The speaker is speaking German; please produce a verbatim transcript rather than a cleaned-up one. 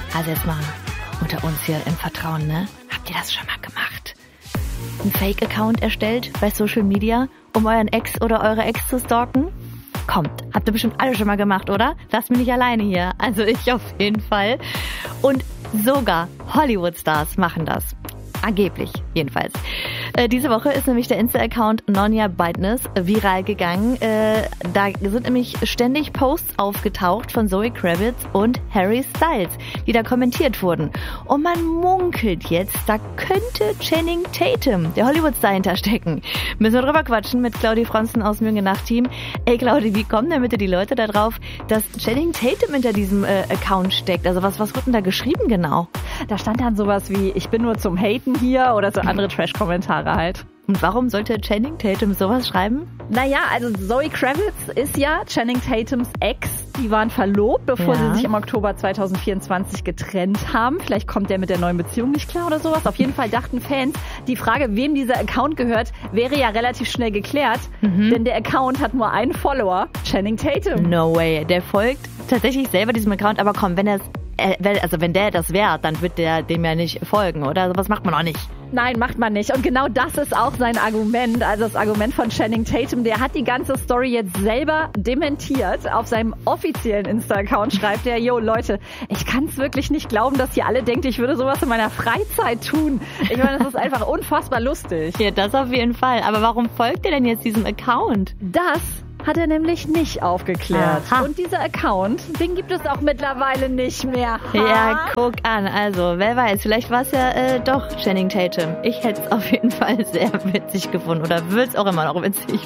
Also jetzt mal unter uns hier im Vertrauen, ne? Habt ihr das schon mal gemacht? Ein Fake-Account erstellt bei Social Media, um euren Ex oder eure Ex zu stalken? Kommt, habt ihr bestimmt alle schon mal gemacht, oder? Lasst mich nicht alleine hier. Also ich auf jeden Fall. Und sogar Hollywood-Stars machen das. Angeblich, jedenfalls. Äh, diese Woche ist nämlich der Insta-Account Nonya Bidness viral gegangen. Äh, da sind nämlich ständig Posts aufgetaucht von Zoe Kravitz und Harry Styles, die da kommentiert wurden. Und man munkelt jetzt, da könnte Channing Tatum, der Hollywood-Star, hinterstecken. Müssen wir drüber quatschen mit Claudi Fronsten aus dem Jungen Nacht-Team. Ey Claudi, wie kommen denn bitte die Leute da drauf, dass Channing Tatum hinter diesem äh, Account steckt? Also was, was wird denn da geschrieben genau? Da stand dann sowas wie, ich bin nur zum Haten hier oder so andere Trash-Kommentare halt. Und warum sollte Channing Tatum sowas schreiben? Naja, also Zoe Kravitz ist ja Channing Tatums Ex. Die waren verlobt, bevor Ja. sie sich im Oktober zwanzig vierundzwanzig getrennt haben. Vielleicht kommt der mit der neuen Beziehung nicht klar oder sowas. Auf jeden Fall dachten Fans, die Frage, wem dieser Account gehört, wäre ja relativ schnell geklärt. Mhm. Denn der Account hat nur einen Follower, Channing Tatum. No way. Der folgt tatsächlich selber diesem Account. Aber komm, wenn er also wenn der das wäre, dann wird der dem ja nicht folgen, oder? Also was macht man auch nicht. Nein, macht man nicht. Und genau das ist auch sein Argument. Also das Argument von Channing Tatum. Der hat die ganze Story jetzt selber dementiert. Auf seinem offiziellen Insta-Account schreibt er, yo Leute, ich kann es wirklich nicht glauben, dass ihr alle denkt, ich würde sowas in meiner Freizeit tun. Ich meine, das ist einfach unfassbar lustig. Ja, das auf jeden Fall. Aber warum folgt ihr denn jetzt diesem Account? Das hat er nämlich nicht aufgeklärt. Aha. Und dieser Account, den gibt es auch mittlerweile nicht mehr. Ha? Ja, guck an. Also, wer weiß, vielleicht war es ja äh, doch Channing Tatum. Ich hätte es auf jeden Fall sehr witzig gefunden oder würde es auch immer noch witzig